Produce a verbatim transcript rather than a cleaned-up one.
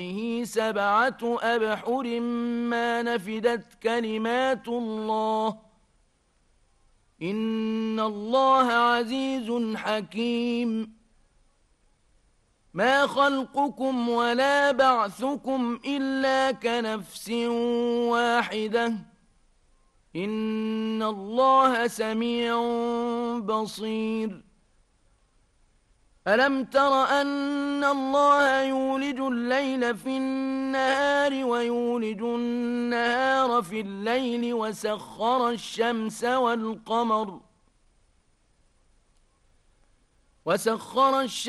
سبعة أبحر ما نفدت كلمات الله إن الله عزيز حكيم ما خلقكم ولا بعثكم إلا كنفس واحدة إن الله سميع بصير ألم تر أن الله يولج الليل في النهار ويولج النهار في الليل وسخر الشمس والقمر وسخر الشمس